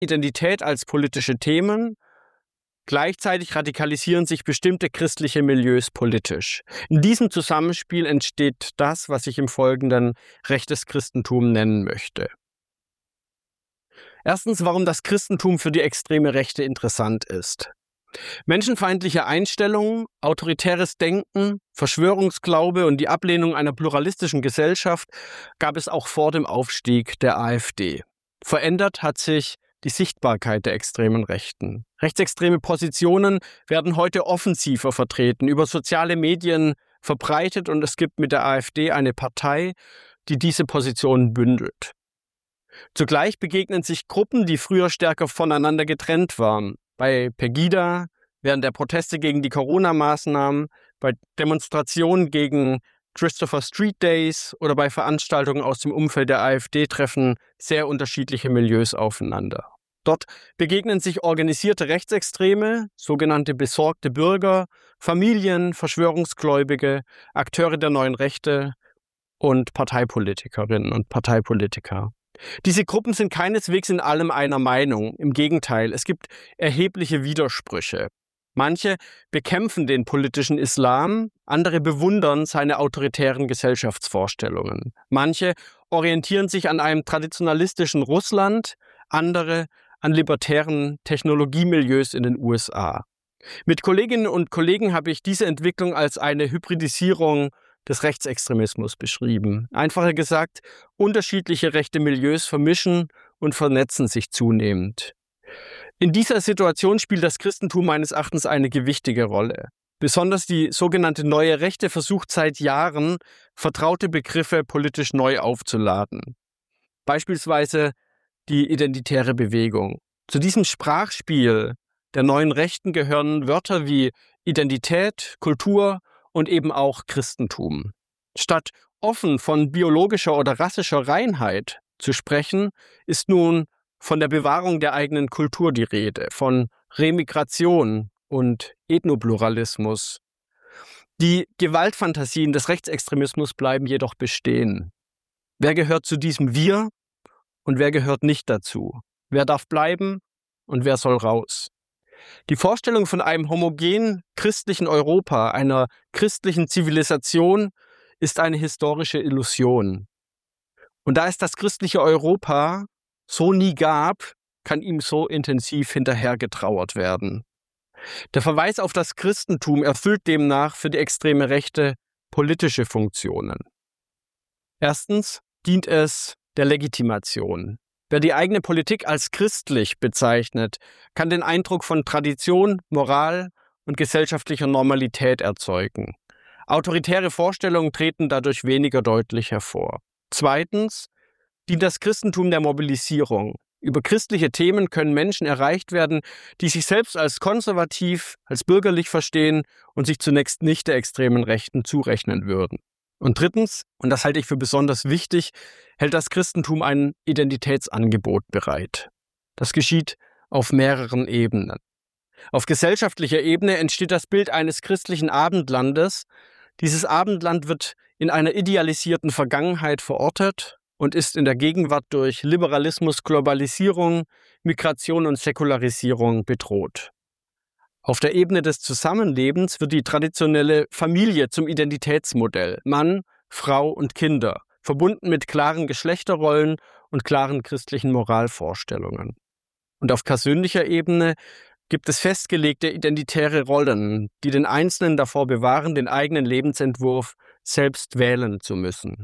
Identität als politische Themen. Gleichzeitig radikalisieren sich bestimmte christliche Milieus politisch. In diesem Zusammenspiel entsteht das, was ich im Folgenden rechtes Christentum nennen möchte. Erstens, warum das Christentum für die extreme Rechte interessant ist. Menschenfeindliche Einstellungen, autoritäres Denken, Verschwörungsglaube und die Ablehnung einer pluralistischen Gesellschaft gab es auch vor dem Aufstieg der AfD. Verändert hat sich die Sichtbarkeit der extremen Rechten. Rechtsextreme Positionen werden heute offensiver vertreten, über soziale Medien verbreitet und es gibt mit der AfD eine Partei, die diese Positionen bündelt. Zugleich begegnen sich Gruppen, die früher stärker voneinander getrennt waren. Bei Pegida, während der Proteste gegen die Corona-Maßnahmen, bei Demonstrationen gegen Christopher Street Days oder bei Veranstaltungen aus dem Umfeld der AfD treffen sehr unterschiedliche Milieus aufeinander. Dort begegnen sich organisierte Rechtsextreme, sogenannte besorgte Bürger, Familien, Verschwörungsgläubige, Akteure der neuen Rechte und Parteipolitikerinnen und Parteipolitiker. Diese Gruppen sind keineswegs in allem einer Meinung. Im Gegenteil, es gibt erhebliche Widersprüche. Manche bekämpfen den politischen Islam, andere bewundern seine autoritären Gesellschaftsvorstellungen. Manche orientieren sich an einem traditionalistischen Russland, andere an libertären Technologiemilieus in den USA. Mit Kolleginnen und Kollegen habe ich diese Entwicklung als eine Hybridisierung des Rechtsextremismus beschrieben. Einfacher gesagt, unterschiedliche rechte Milieus vermischen und vernetzen sich zunehmend. In dieser Situation spielt das Christentum meines Erachtens eine gewichtige Rolle. Besonders die sogenannte Neue Rechte versucht seit Jahren, vertraute Begriffe politisch neu aufzuladen. Beispielsweise die identitäre Bewegung. Zu diesem Sprachspiel der Neuen Rechten gehören Wörter wie Identität, Kultur und eben auch Christentum. Statt offen von biologischer oder rassischer Reinheit zu sprechen, ist nun von der Bewahrung der eigenen Kultur die Rede, von Remigration und Ethnopluralismus. Die Gewaltfantasien des Rechtsextremismus bleiben jedoch bestehen. Wer gehört zu diesem Wir und wer gehört nicht dazu? Wer darf bleiben und wer soll raus? Die Vorstellung von einem homogenen christlichen Europa, einer christlichen Zivilisation, ist eine historische Illusion. Und da es das christliche Europa so nie gab, kann ihm so intensiv hinterhergetrauert werden. Der Verweis auf das Christentum erfüllt demnach für die extreme Rechte politische Funktionen. Erstens dient es der Legitimation. Wer die eigene Politik als christlich bezeichnet, kann den Eindruck von Tradition, Moral und gesellschaftlicher Normalität erzeugen. Autoritäre Vorstellungen treten dadurch weniger deutlich hervor. Zweitens dient das Christentum der Mobilisierung. Über christliche Themen können Menschen erreicht werden, die sich selbst als konservativ, als bürgerlich verstehen und sich zunächst nicht der extremen Rechten zurechnen würden. Und drittens, und das halte ich für besonders wichtig, hält das Christentum ein Identitätsangebot bereit. Das geschieht auf mehreren Ebenen. Auf gesellschaftlicher Ebene entsteht das Bild eines christlichen Abendlandes. Dieses Abendland wird in einer idealisierten Vergangenheit verortet und ist in der Gegenwart durch Liberalismus, Globalisierung, Migration und Säkularisierung bedroht. Auf der Ebene des Zusammenlebens wird die traditionelle Familie zum Identitätsmodell. Mann, Frau und Kinder, verbunden mit klaren Geschlechterrollen und klaren christlichen Moralvorstellungen. Und auf persönlicher Ebene gibt es festgelegte identitäre Rollen, die den Einzelnen davor bewahren, den eigenen Lebensentwurf selbst wählen zu müssen.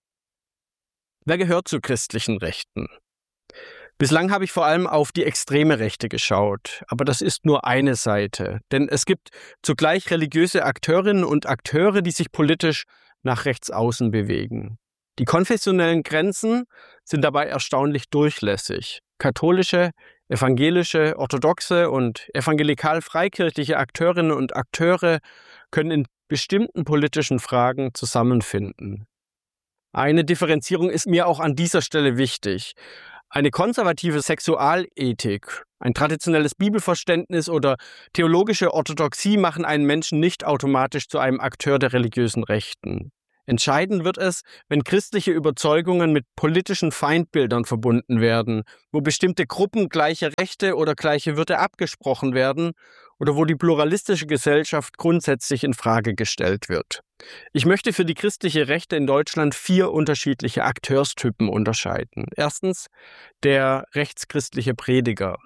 Wer gehört zu christlichen Rechten? Bislang habe ich vor allem auf die extreme Rechte geschaut, aber das ist nur eine Seite, denn es gibt zugleich religiöse Akteurinnen und Akteure, die sich politisch nach rechts außen bewegen. Die konfessionellen Grenzen sind dabei erstaunlich durchlässig. Katholische, evangelische, orthodoxe und evangelikal-freikirchliche Akteurinnen und Akteure können in bestimmten politischen Fragen zusammenfinden. Eine Differenzierung ist mir auch an dieser Stelle wichtig. Eine konservative Sexualethik, ein traditionelles Bibelverständnis oder theologische Orthodoxie machen einen Menschen nicht automatisch zu einem Akteur der religiösen Rechten. Entscheidend wird es, wenn christliche Überzeugungen mit politischen Feindbildern verbunden werden, wo bestimmte Gruppen gleiche Rechte oder gleiche Würde abgesprochen werden oder wo die pluralistische Gesellschaft grundsätzlich in Frage gestellt wird. Ich möchte für die christliche Rechte in Deutschland 4 unterschiedliche Akteurstypen unterscheiden. Erstens der rechtschristliche Prediger.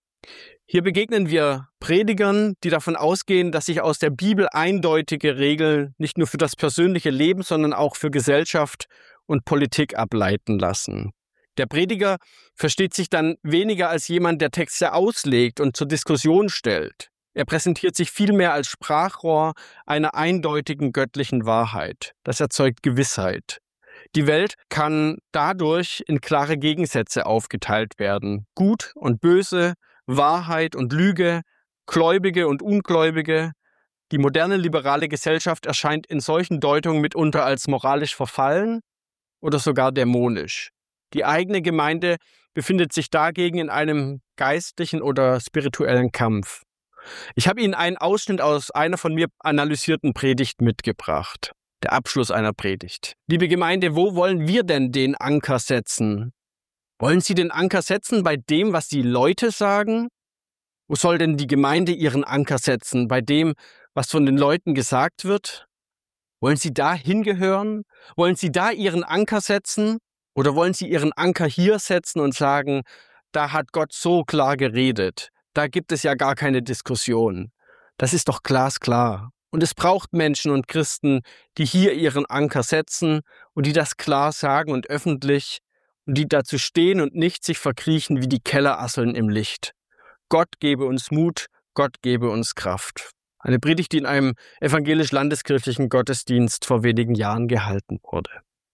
Hier begegnen wir Predigern, die davon ausgehen, dass sich aus der Bibel eindeutige Regeln nicht nur für das persönliche Leben, sondern auch für Gesellschaft und Politik ableiten lassen. Der Prediger versteht sich dann weniger als jemand, der Texte auslegt und zur Diskussion stellt. Er präsentiert sich vielmehr als Sprachrohr einer eindeutigen göttlichen Wahrheit. Das erzeugt Gewissheit. Die Welt kann dadurch in klare Gegensätze aufgeteilt werden. Gut und Böse, Wahrheit und Lüge, Gläubige und Ungläubige. Die moderne liberale Gesellschaft erscheint in solchen Deutungen mitunter als moralisch verfallen oder sogar dämonisch. Die eigene Gemeinde befindet sich dagegen in einem geistlichen oder spirituellen Kampf. Ich habe Ihnen einen Ausschnitt aus einer von mir analysierten Predigt mitgebracht. Der Abschluss einer Predigt. Liebe Gemeinde, wo wollen wir denn den Anker setzen? Wollen Sie den Anker setzen bei dem, was die Leute sagen? Wo soll denn die Gemeinde ihren Anker setzen? Bei dem, was von den Leuten gesagt wird? Wollen Sie da hingehören? Wollen Sie da Ihren Anker setzen? Oder wollen Sie Ihren Anker hier setzen und sagen, da hat Gott so klar geredet, da gibt es ja gar keine Diskussion. Das ist doch glasklar. Und es braucht Menschen und Christen, die hier ihren Anker setzen und die das klar sagen und öffentlich und die dazu stehen und nicht sich verkriechen wie die Kellerasseln im Licht. Gott gebe uns Mut, Gott gebe uns Kraft. Eine Predigt, die in einem evangelisch-landeskirchlichen Gottesdienst vor wenigen Jahren gehalten wurde.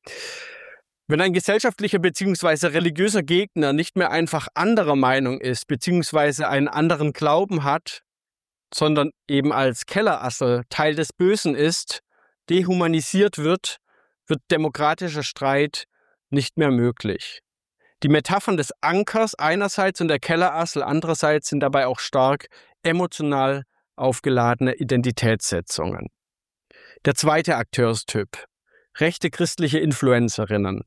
Wenn ein gesellschaftlicher bzw. religiöser Gegner nicht mehr einfach anderer Meinung ist bzw. einen anderen Glauben hat, sondern eben als Kellerassel Teil des Bösen ist, dehumanisiert wird, wird demokratischer Streit nicht mehr möglich. Die Metaphern des Ankers einerseits und der Kellerassel andererseits sind dabei auch stark emotional aufgeladene Identitätssetzungen. Der zweite Akteurstyp: rechte christliche Influencerinnen.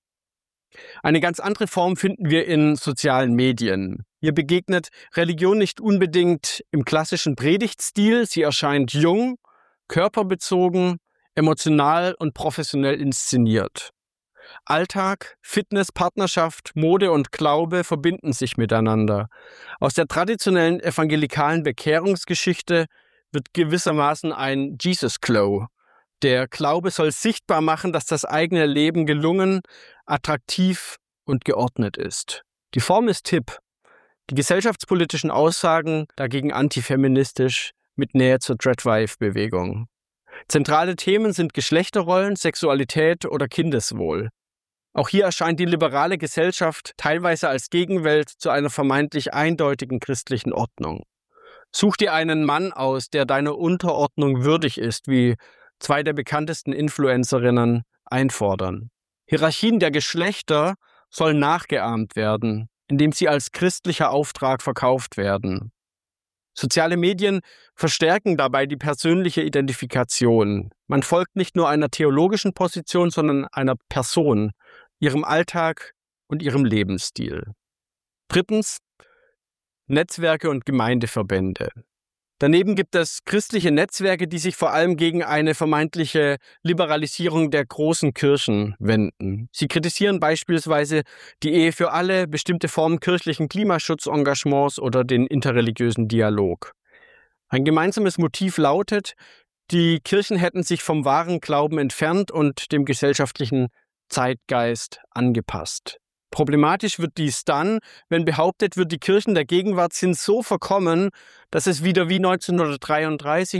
Eine ganz andere Form finden wir in sozialen Medien. Hier begegnet Religion nicht unbedingt im klassischen Predigtstil. Sie erscheint jung, körperbezogen, emotional und professionell inszeniert. Alltag, Fitness, Partnerschaft, Mode und Glaube verbinden sich miteinander. Aus der traditionellen evangelikalen Bekehrungsgeschichte wird gewissermaßen ein Jesus-Glow. Der Glaube soll sichtbar machen, dass das eigene Leben gelungen, attraktiv und geordnet ist. Die Form ist hip. Die gesellschaftspolitischen Aussagen dagegen antifeministisch mit Nähe zur Dreadwife-Bewegung. Zentrale Themen sind Geschlechterrollen, Sexualität oder Kindeswohl. Auch hier erscheint die liberale Gesellschaft teilweise als Gegenwelt zu einer vermeintlich eindeutigen christlichen Ordnung. Such dir einen Mann aus, der deiner Unterordnung würdig ist, wie 2 der bekanntesten Influencerinnen einfordern. Hierarchien der Geschlechter sollen nachgeahmt werden, indem sie als christlicher Auftrag verkauft werden. Soziale Medien verstärken dabei die persönliche Identifikation. Man folgt nicht nur einer theologischen Position, sondern einer Person, ihrem Alltag und ihrem Lebensstil. Drittens, Netzwerke und Gemeindeverbände. Daneben gibt es christliche Netzwerke, die sich vor allem gegen eine vermeintliche Liberalisierung der großen Kirchen wenden. Sie kritisieren beispielsweise die Ehe für alle, bestimmte Formen kirchlichen Klimaschutzengagements oder den interreligiösen Dialog. Ein gemeinsames Motiv lautet, die Kirchen hätten sich vom wahren Glauben entfernt und dem gesellschaftlichen Zeitgeist angepasst. Problematisch wird dies dann, wenn behauptet wird, die Kirchen der Gegenwart sind so verkommen, dass es wieder wie 1933,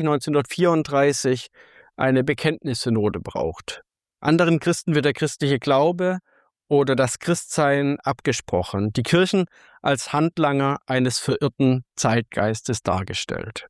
1934 eine Bekenntnissynode braucht. Anderen Christen wird der christliche Glaube oder das Christsein abgesprochen, die Kirchen als Handlanger eines verirrten Zeitgeistes dargestellt.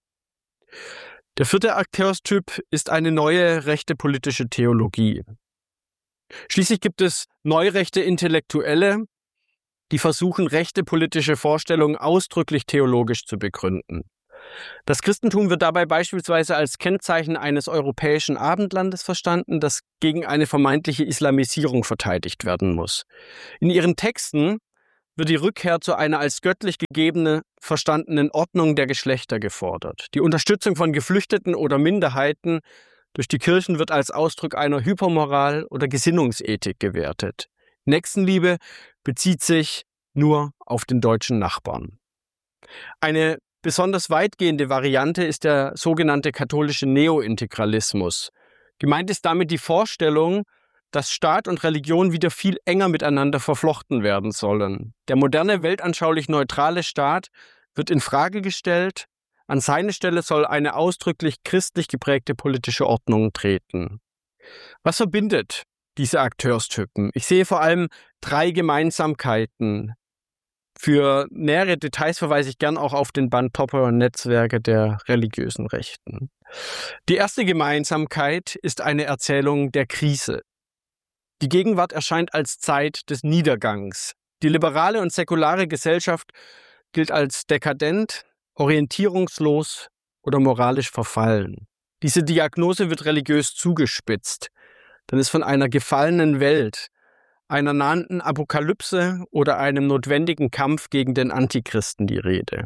Der vierte Akteurstyp ist eine neue rechte politische Theologie. Schließlich gibt es neurechte Intellektuelle, die versuchen, rechte politische Vorstellungen ausdrücklich theologisch zu begründen. Das Christentum wird dabei beispielsweise als Kennzeichen eines europäischen Abendlandes verstanden, das gegen eine vermeintliche Islamisierung verteidigt werden muss. In ihren Texten wird die Rückkehr zu einer als göttlich gegebene verstandenen Ordnung der Geschlechter gefordert. Die Unterstützung von Geflüchteten oder Minderheiten durch die Kirchen wird als Ausdruck einer Hypermoral oder Gesinnungsethik gewertet. Nächstenliebe bezieht sich nur auf den deutschen Nachbarn. Eine besonders weitgehende Variante ist der sogenannte katholische Neointegralismus. Gemeint ist damit die Vorstellung, dass Staat und Religion wieder viel enger miteinander verflochten werden sollen. Der moderne, weltanschaulich neutrale Staat wird in Frage gestellt. An seine Stelle soll eine ausdrücklich christlich geprägte politische Ordnung treten. Was verbindet diese Akteurstypen? Ich sehe vor allem 3 Gemeinsamkeiten. Für nähere Details verweise ich gern auch auf den Band Topper und Netzwerke der religiösen Rechten. Die erste Gemeinsamkeit ist eine Erzählung der Krise. Die Gegenwart erscheint als Zeit des Niedergangs. Die liberale und säkulare Gesellschaft gilt als dekadent, orientierungslos oder moralisch verfallen. Diese Diagnose wird religiös zugespitzt. Dann ist von einer gefallenen Welt, einer nahenden Apokalypse oder einem notwendigen Kampf gegen den Antichristen die Rede.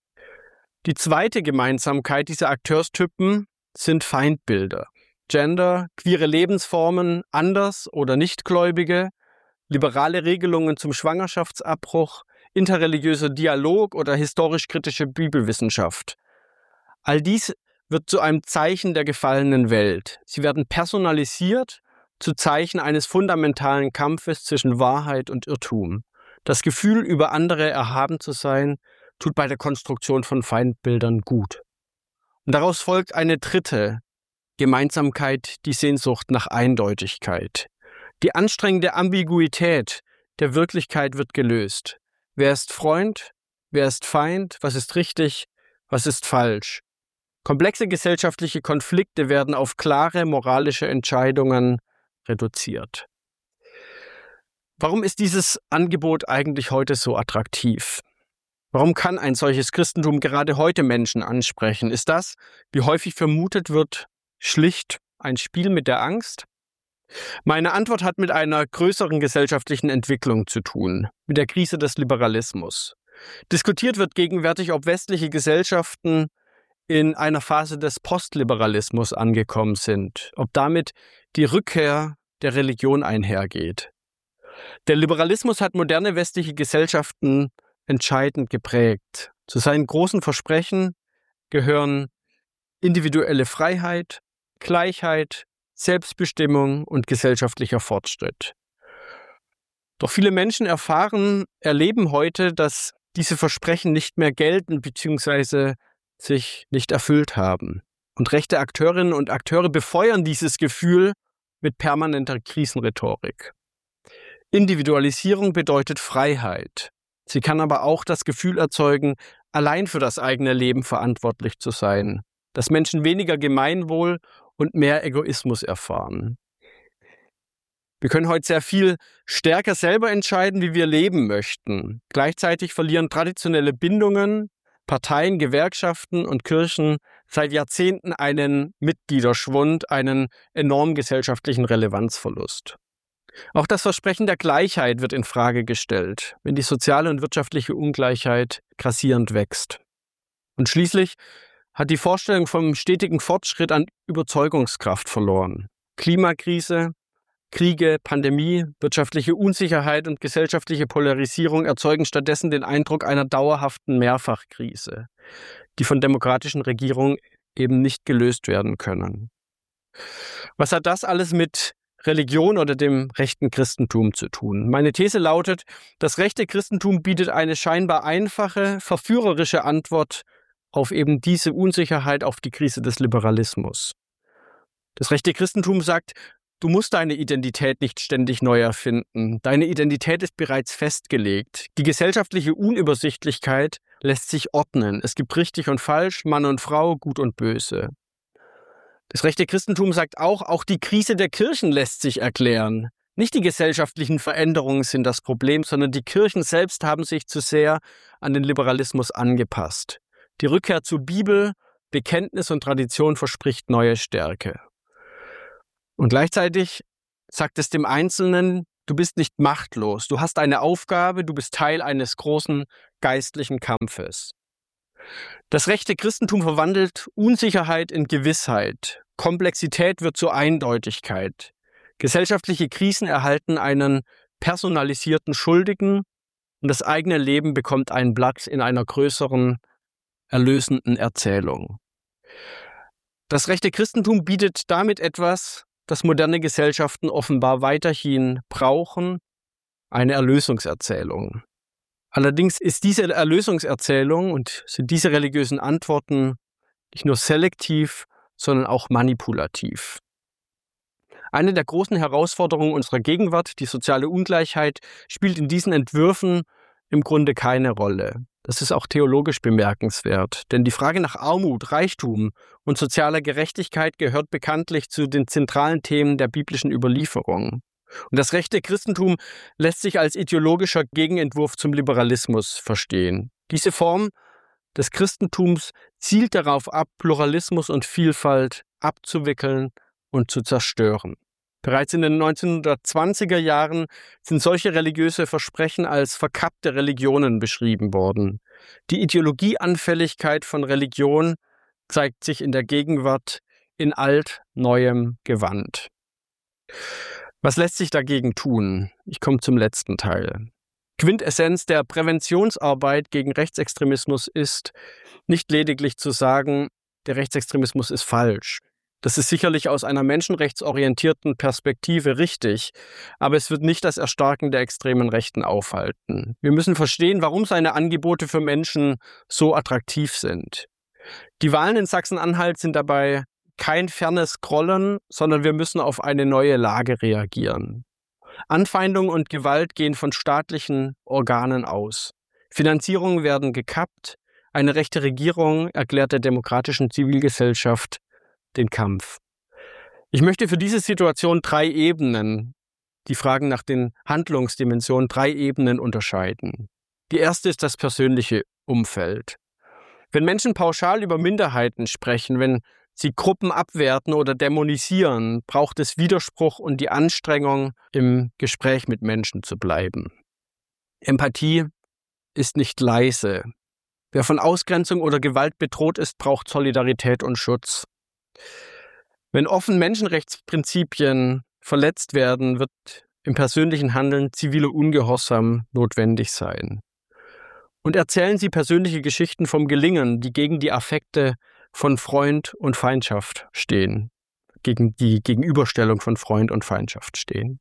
Die zweite Gemeinsamkeit dieser Akteurstypen sind Feindbilder. Gender, queere Lebensformen, Anders- oder Nichtgläubige, liberale Regelungen zum Schwangerschaftsabbruch, interreligiöser Dialog oder historisch-kritische Bibelwissenschaft. All dies wird zu einem Zeichen der gefallenen Welt. Sie werden personalisiert zu Zeichen eines fundamentalen Kampfes zwischen Wahrheit und Irrtum. Das Gefühl, über andere erhaben zu sein, tut bei der Konstruktion von Feindbildern gut. Und daraus folgt eine dritte Gemeinsamkeit, die Sehnsucht nach Eindeutigkeit. Die anstrengende Ambiguität der Wirklichkeit wird gelöst. Wer ist Freund? Wer ist Feind? Was ist richtig? Was ist falsch? Komplexe gesellschaftliche Konflikte werden auf klare moralische Entscheidungen reduziert. Warum ist dieses Angebot eigentlich heute so attraktiv? Warum kann ein solches Christentum gerade heute Menschen ansprechen? Ist das, wie häufig vermutet wird, schlicht ein Spiel mit der Angst? Meine Antwort hat mit einer größeren gesellschaftlichen Entwicklung zu tun, mit der Krise des Liberalismus. Diskutiert wird gegenwärtig, ob westliche Gesellschaften in einer Phase des Postliberalismus angekommen sind, ob damit die Rückkehr der Religion einhergeht. Der Liberalismus hat moderne westliche Gesellschaften entscheidend geprägt. Zu seinen großen Versprechen gehören individuelle Freiheit, Gleichheit, Selbstbestimmung und gesellschaftlicher Fortschritt. Doch viele Menschen erleben heute, dass diese Versprechen nicht mehr gelten bzw. sich nicht erfüllt haben. Und rechte Akteurinnen und Akteure befeuern dieses Gefühl mit permanenter Krisenrhetorik. Individualisierung bedeutet Freiheit. Sie kann aber auch das Gefühl erzeugen, allein für das eigene Leben verantwortlich zu sein, dass Menschen weniger Gemeinwohl und mehr Egoismus erfahren. Wir können heute sehr viel stärker selber entscheiden, wie wir leben möchten. Gleichzeitig verlieren traditionelle Bindungen, Parteien, Gewerkschaften und Kirchen seit Jahrzehnten einen Mitgliederschwund, einen enormen gesellschaftlichen Relevanzverlust. Auch das Versprechen der Gleichheit wird in Frage gestellt, wenn die soziale und wirtschaftliche Ungleichheit grassierend wächst. Und schließlich hat die Vorstellung vom stetigen Fortschritt an Überzeugungskraft verloren. Klimakrise, Kriege, Pandemie, wirtschaftliche Unsicherheit und gesellschaftliche Polarisierung erzeugen stattdessen den Eindruck einer dauerhaften Mehrfachkrise, die von demokratischen Regierungen eben nicht gelöst werden können. Was hat das alles mit Religion oder dem rechten Christentum zu tun? Meine These lautet, das rechte Christentum bietet eine scheinbar einfache, verführerische Antwort auf eben diese Unsicherheit, auf die Krise des Liberalismus. Das rechte Christentum sagt, du musst deine Identität nicht ständig neu erfinden. Deine Identität ist bereits festgelegt. Die gesellschaftliche Unübersichtlichkeit lässt sich ordnen. Es gibt richtig und falsch, Mann und Frau, gut und böse. Das rechte Christentum sagt auch die Krise der Kirchen lässt sich erklären. Nicht die gesellschaftlichen Veränderungen sind das Problem, sondern die Kirchen selbst haben sich zu sehr an den Liberalismus angepasst. Die Rückkehr zur Bibel, Bekenntnis und Tradition verspricht neue Stärke. Und gleichzeitig sagt es dem Einzelnen, du bist nicht machtlos, du hast eine Aufgabe, du bist Teil eines großen geistlichen Kampfes. Das rechte Christentum verwandelt Unsicherheit in Gewissheit, Komplexität wird zur Eindeutigkeit, gesellschaftliche Krisen erhalten einen personalisierten Schuldigen und das eigene Leben bekommt einen Platz in einer größeren, erlösenden Erzählung. Das rechte Christentum bietet damit etwas, das moderne Gesellschaften offenbar weiterhin brauchen, eine Erlösungserzählung. Allerdings ist diese Erlösungserzählung und sind diese religiösen Antworten nicht nur selektiv, sondern auch manipulativ. Eine der großen Herausforderungen unserer Gegenwart, die soziale Ungleichheit, spielt in diesen Entwürfen im Grunde keine Rolle. Das ist auch theologisch bemerkenswert, denn die Frage nach Armut, Reichtum und sozialer Gerechtigkeit gehört bekanntlich zu den zentralen Themen der biblischen Überlieferung. Und das rechte Christentum lässt sich als ideologischer Gegenentwurf zum Liberalismus verstehen. Diese Form des Christentums zielt darauf ab, Pluralismus und Vielfalt abzuwickeln und zu zerstören. Bereits in den 1920er Jahren sind solche religiöse Versprechen als verkappte Religionen beschrieben worden. Die Ideologieanfälligkeit von Religion zeigt sich in der Gegenwart in alt-neuem Gewand. Was lässt sich dagegen tun? Ich komme zum letzten Teil. Quintessenz der Präventionsarbeit gegen Rechtsextremismus ist, nicht lediglich zu sagen, der Rechtsextremismus ist falsch. Das ist sicherlich aus einer menschenrechtsorientierten Perspektive richtig, aber es wird nicht das Erstarken der extremen Rechten aufhalten. Wir müssen verstehen, warum seine Angebote für Menschen so attraktiv sind. Die Wahlen in Sachsen-Anhalt sind dabei kein fernes Scrollen, sondern wir müssen auf eine neue Lage reagieren. Anfeindung und Gewalt gehen von staatlichen Organen aus. Finanzierungen werden gekappt. Eine rechte Regierung erklärt der demokratischen Zivilgesellschaft den Kampf. Ich möchte für diese Situation 3 Ebenen, die Fragen nach den Handlungsdimensionen, 3 Ebenen unterscheiden. Die erste ist das persönliche Umfeld. Wenn Menschen pauschal über Minderheiten sprechen, wenn sie Gruppen abwerten oder dämonisieren, braucht es Widerspruch und die Anstrengung, im Gespräch mit Menschen zu bleiben. Empathie ist nicht leise. Wer von Ausgrenzung oder Gewalt bedroht ist, braucht Solidarität und Schutz. Wenn offen Menschenrechtsprinzipien verletzt werden, wird im persönlichen Handeln ziviler Ungehorsam notwendig sein. Und erzählen Sie persönliche Geschichten vom Gelingen, die gegen die Affekte von Freund und Feindschaft stehen, gegen die Gegenüberstellung von Freund und Feindschaft stehen.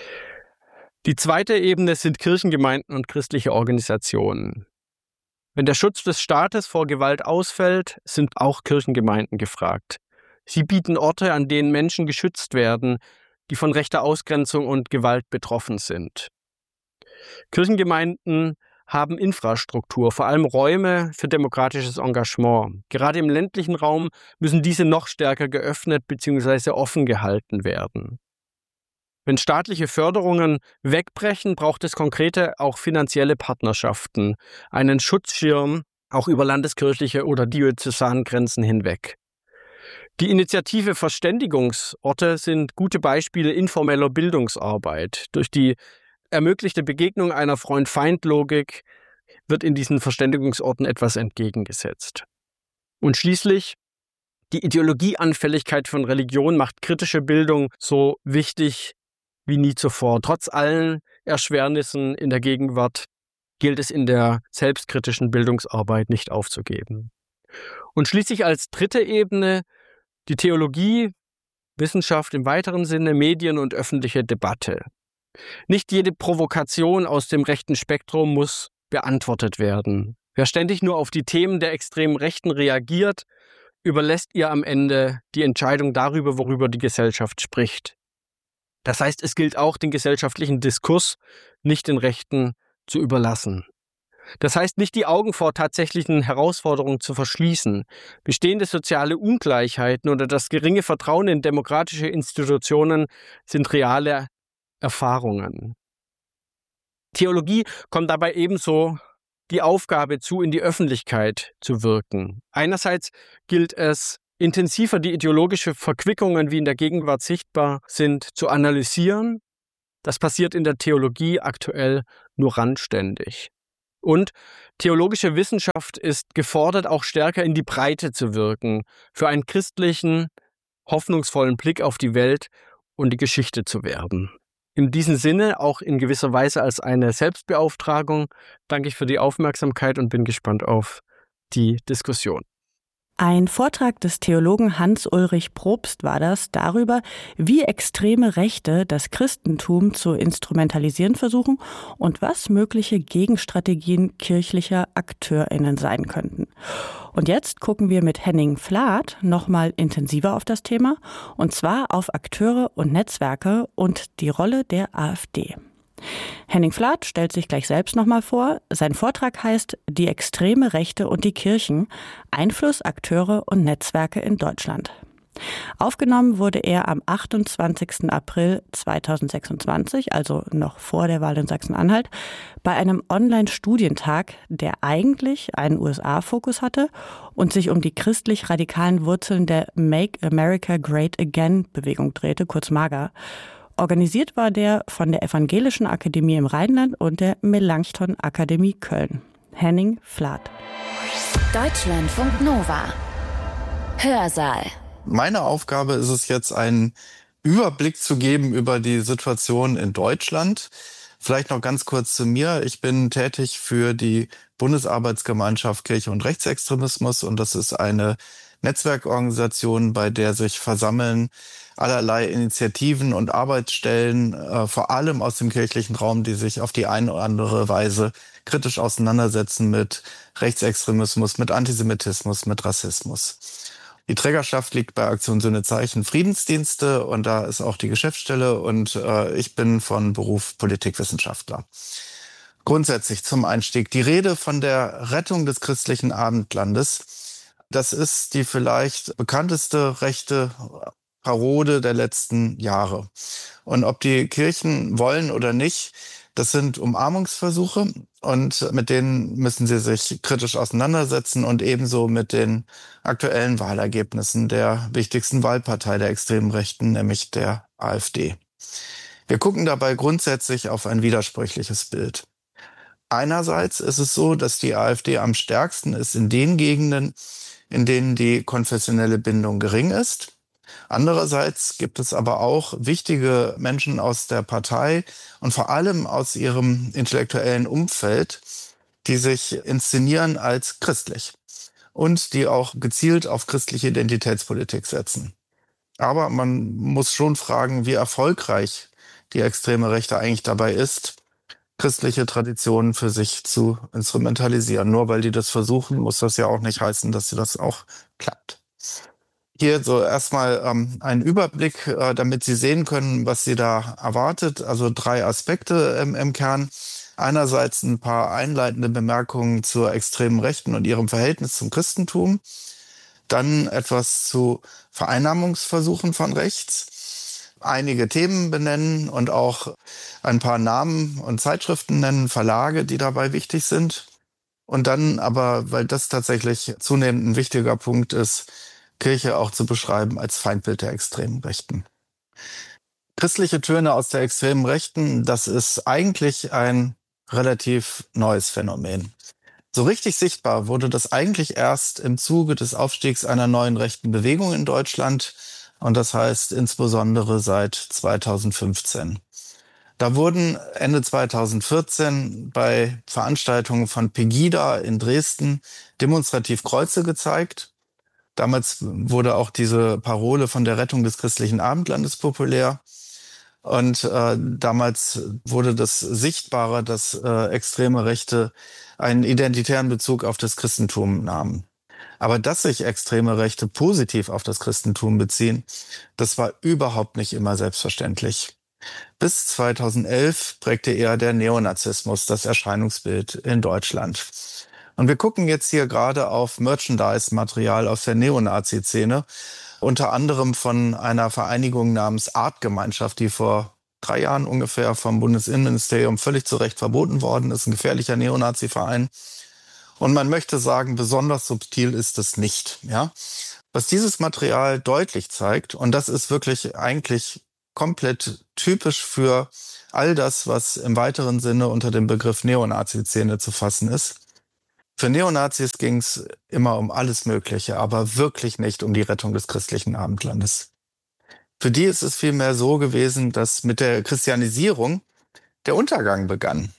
Die zweite Ebene sind Kirchengemeinden und christliche Organisationen. Wenn der Schutz des Staates vor Gewalt ausfällt, sind auch Kirchengemeinden gefragt. Sie bieten Orte, an denen Menschen geschützt werden, die von rechter Ausgrenzung und Gewalt betroffen sind. Kirchengemeinden haben Infrastruktur, vor allem Räume für demokratisches Engagement. Gerade im ländlichen Raum müssen diese noch stärker geöffnet bzw. offen gehalten werden. Wenn staatliche Förderungen wegbrechen, braucht es konkrete, auch finanzielle Partnerschaften, einen Schutzschirm, auch über landeskirchliche oder Diözesangrenzen hinweg. Die Initiative Verständigungsorte sind gute Beispiele informeller Bildungsarbeit. Durch die ermöglichte Begegnung einer Freund-Feind-Logik wird in diesen Verständigungsorten etwas entgegengesetzt. Und schließlich, die Ideologieanfälligkeit von Religion macht kritische Bildung so wichtig wie nie zuvor. Trotz allen Erschwernissen in der Gegenwart gilt es in der selbstkritischen Bildungsarbeit nicht aufzugeben. Und schließlich als dritte Ebene die Theologie, Wissenschaft im weiteren Sinne, Medien und öffentliche Debatte. Nicht jede Provokation aus dem rechten Spektrum muss beantwortet werden. Wer ständig nur auf die Themen der extremen Rechten reagiert, überlässt ihr am Ende die Entscheidung darüber, worüber die Gesellschaft spricht. Das heißt, es gilt auch, den gesellschaftlichen Diskurs nicht den Rechten zu überlassen. Das heißt, nicht die Augen vor tatsächlichen Herausforderungen zu verschließen. Bestehende soziale Ungleichheiten oder das geringe Vertrauen in demokratische Institutionen sind reale Erfahrungen. Theologie kommt dabei ebenso die Aufgabe zu, in die Öffentlichkeit zu wirken. Einerseits gilt es, intensiver die ideologische Verquickungen, wie in der Gegenwart sichtbar sind, zu analysieren. Das passiert in der Theologie aktuell nur randständig. Und theologische Wissenschaft ist gefordert, auch stärker in die Breite zu wirken, für einen christlichen, hoffnungsvollen Blick auf die Welt und die Geschichte zu werben. In diesem Sinne, auch in gewisser Weise als eine Selbstbeauftragung, danke ich für die Aufmerksamkeit und bin gespannt auf die Diskussion. Ein Vortrag des Theologen Hans-Ulrich Probst war das darüber, wie extreme Rechte das Christentum zu instrumentalisieren versuchen und was mögliche Gegenstrategien kirchlicher AkteurInnen sein könnten. Und jetzt gucken wir mit Henning Flath nochmal intensiver auf das Thema, und zwar auf Akteure und Netzwerke und die Rolle der AfD. Henning Flath stellt sich gleich selbst nochmal vor. Sein Vortrag heißt »Die extreme Rechte und die Kirchen – Einfluss, Akteure und Netzwerke in Deutschland«. Aufgenommen wurde er am 28. April 2026, also noch vor der Wahl in Sachsen-Anhalt, bei einem Online-Studientag, der eigentlich einen USA-Fokus hatte und sich um die christlich-radikalen Wurzeln der Make America Great Again-Bewegung drehte, kurz MAGA. Organisiert war der von der Evangelischen Akademie im Rheinland und der Melanchthon Akademie Köln. Henning Flath. Deutschlandfunk Nova. Hörsaal. Meine Aufgabe ist es jetzt, einen Überblick zu geben über die Situation in Deutschland. Vielleicht noch ganz kurz zu mir. Ich bin tätig für die Bundesarbeitsgemeinschaft Kirche und Rechtsextremismus, und das ist eine Netzwerkorganisation, bei der sich versammeln allerlei Initiativen und Arbeitsstellen, vor allem aus dem kirchlichen Raum, die sich auf die eine oder andere Weise kritisch auseinandersetzen mit Rechtsextremismus, mit Antisemitismus, mit Rassismus. Die Trägerschaft liegt bei Aktion Sühnezeichen Friedensdienste, und da ist auch die Geschäftsstelle, und ich bin von Beruf Politikwissenschaftler. Grundsätzlich zum Einstieg: Die Rede von der Rettung des christlichen Abendlandes, das ist die vielleicht bekannteste rechte Parode der letzten Jahre. Und ob die Kirchen wollen oder nicht, das sind Umarmungsversuche, und mit denen müssen sie sich kritisch auseinandersetzen, und ebenso mit den aktuellen Wahlergebnissen der wichtigsten Wahlpartei der extremen Rechten, nämlich der AfD. Wir gucken dabei grundsätzlich auf ein widersprüchliches Bild. Einerseits ist es so, dass die AfD am stärksten ist in den Gegenden, in denen die konfessionelle Bindung gering ist. Andererseits gibt es aber auch wichtige Menschen aus der Partei und vor allem aus ihrem intellektuellen Umfeld, die sich inszenieren als christlich und die auch gezielt auf christliche Identitätspolitik setzen. Aber man muss schon fragen, wie erfolgreich die extreme Rechte eigentlich dabei ist, christliche Traditionen für sich zu instrumentalisieren. Nur weil die das versuchen, muss das ja auch nicht heißen, dass das auch klappt. Hier so erstmal ein Überblick, damit Sie sehen können, was Sie da erwartet. Also 3 Aspekte im Kern. Einerseits ein paar einleitende Bemerkungen zur extremen Rechten und ihrem Verhältnis zum Christentum. Dann etwas zu Vereinnahmungsversuchen von rechts. Einige Themen benennen und auch ein paar Namen und Zeitschriften nennen, Verlage, die dabei wichtig sind. Und dann aber, weil das tatsächlich zunehmend ein wichtiger Punkt ist, Kirche auch zu beschreiben als Feindbild der extremen Rechten. Christliche Töne aus der extremen Rechten, das ist eigentlich ein relativ neues Phänomen. So richtig sichtbar wurde das eigentlich erst im Zuge des Aufstiegs einer neuen rechten Bewegung in Deutschland, und das heißt insbesondere seit 2015. Da wurden Ende 2014 bei Veranstaltungen von Pegida in Dresden demonstrativ Kreuze gezeigt. Damals wurde auch diese Parole von der Rettung des christlichen Abendlandes populär. Und damals wurde das sichtbarer, dass extreme Rechte einen identitären Bezug auf das Christentum nahmen. Aber dass sich extreme Rechte positiv auf das Christentum beziehen, das war überhaupt nicht immer selbstverständlich. Bis 2011 prägte eher der Neonazismus das Erscheinungsbild in Deutschland. Und wir gucken jetzt hier gerade auf Merchandise-Material aus der Neonazi-Szene, unter anderem von einer Vereinigung namens Artgemeinschaft, die vor 3 Jahren ungefähr vom Bundesinnenministerium völlig zu Recht verboten worden, ist ein gefährlicher Neonazi-Verein. Und man möchte sagen, besonders subtil ist es nicht. Ja? Was dieses Material deutlich zeigt, und das ist wirklich eigentlich komplett typisch für all das, was im weiteren Sinne unter dem Begriff Neonazi-Szene zu fassen ist. Für Neonazis ging es immer um alles Mögliche, aber wirklich nicht um die Rettung des christlichen Abendlandes. Für die ist es vielmehr so gewesen, dass mit der Christianisierung der Untergang begann.